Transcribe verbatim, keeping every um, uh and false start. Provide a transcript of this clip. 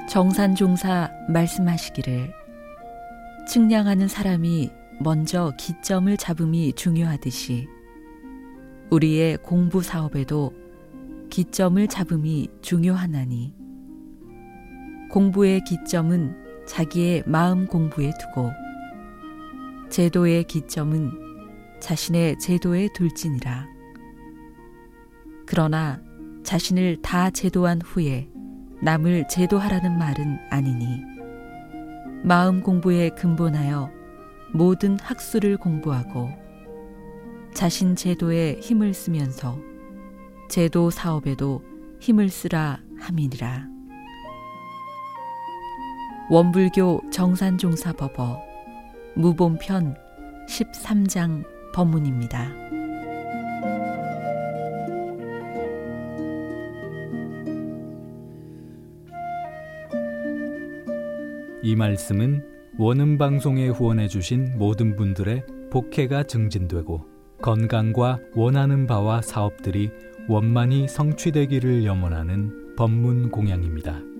정산종사 말씀하시기를 측량하는 사람이 먼저 기점을 잡음이 중요하듯이 우리의 공부 사업에도 기점을 잡음이 중요하나니 공부의 기점은 자기의 마음 공부에 두고 제도의 기점은 자신의 제도에 둘지니라. 그러나 자신을 다 제도한 후에 남을 제도하라는 말은 아니니 마음 공부에 근본하여 모든 학술을 공부하고 자신 제도에 힘을 쓰면서 제도 사업에도 힘을 쓰라 함이니라. 원불교 정산종사법어 무본편 십삼 장 법문입니다. 이 말씀은 원음방송에 후원해주신 모든 분들의 복혜가 증진되고 건강과 원하는 바와 사업들이 원만히 성취되기를 염원하는 법문 공양입니다.